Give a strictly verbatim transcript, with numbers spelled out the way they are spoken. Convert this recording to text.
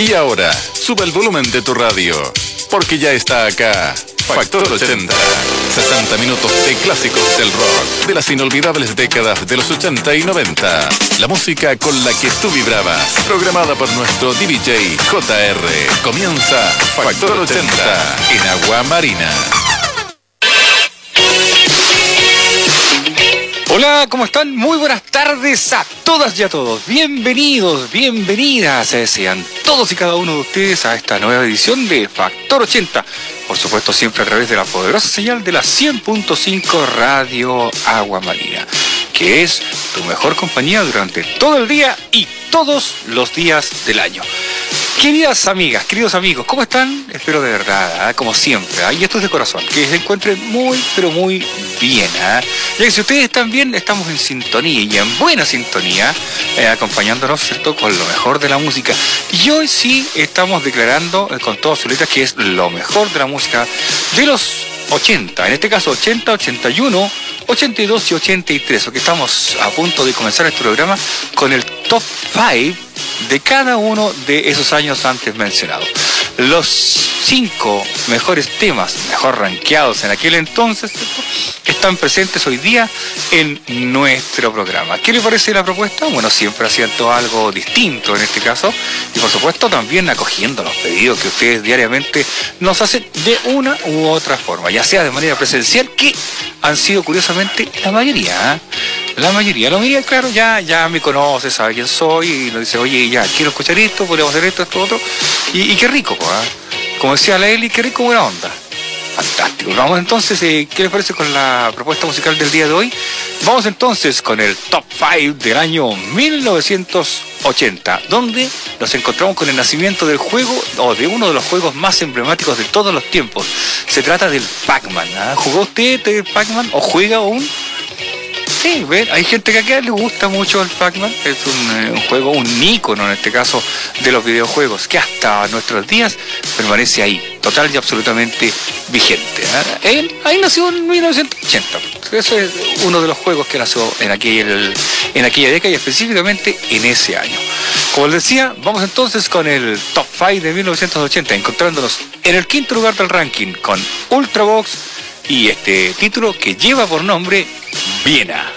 Y ahora, sube el volumen de tu radio, porque ya está acá Factor ochenta. sesenta minutos de clásicos del rock, de las inolvidables décadas de los ochenta y noventa. La música con la que tú vibrabas, programada por nuestro D J J R. Comienza Factor ochenta en Agua Marina. Hola, ¿cómo están? Muy buenas tardes a todas y a todos. Bienvenidos, bienvenidas sean todos y cada uno de ustedes a esta nueva edición de Factor ochenta. Por supuesto, siempre a través de la poderosa señal de la cien punto cinco Radio Agua Marina, que es tu mejor compañía durante todo el día y todos los días del año. Queridas amigas, queridos amigos, ¿cómo están? Espero de verdad, ¿eh? como siempre, ¿eh? y esto es de corazón, que se encuentren muy, pero muy bien. ¿eh? Ya que si ustedes están bien, estamos en sintonía y en buena sintonía, eh, acompañándonos, ¿cierto?, con lo mejor de la música. Y hoy sí estamos declarando eh, con todas sus letras que es lo mejor de la música de los ochenta, en este caso ochenta, ochenta y uno, ochenta y dos y ochenta y tres, porque estamos a punto de comenzar este programa con el top cinco de cada uno de esos años antes mencionados. Los cinco mejores temas, mejor rankeados en aquel entonces, ¿cierto?, están presentes hoy día en nuestro programa. ¿Qué le parece la propuesta? Bueno, siempre haciendo algo distinto en este caso, y por supuesto también acogiendo los pedidos que ustedes diariamente nos hacen de una u otra forma, ya sea de manera presencial, que han sido curiosamente la mayoría, ¿eh? La mayoría, la mayoría, claro, ya, ya me conoce, sabe quién soy, y nos dice, oye, ya, quiero escuchar esto, podemos hacer esto, esto, otro, y, y qué rico, ¿eh? Como decía la Eli, qué rico, buena onda. Fantástico. Vamos entonces, eh, ¿qué les parece con la propuesta musical del día de hoy? Vamos entonces con el top cinco del año mil novecientos ochenta, donde nos encontramos con el nacimiento del juego, o de uno de los juegos más emblemáticos de todos los tiempos. Se trata del Pac-Man. ¿eh? ¿Jugó usted el Pac-Man o juega aún? Sí, ¿ven? Hay gente que acá le gusta mucho el Pac-Man, es un, eh, un juego, un ícono en este caso de los videojuegos, que hasta nuestros días permanece ahí, total y absolutamente vigente. ¿eh? Él, ahí nació en mil novecientos ochenta, eso es uno de los juegos que nació en, aquel, en aquella década y específicamente en ese año. Como les decía, vamos entonces con el top cinco de mil novecientos ochenta, encontrándonos en el quinto lugar del ranking con Ultravox y este título que lleva por nombre Viena.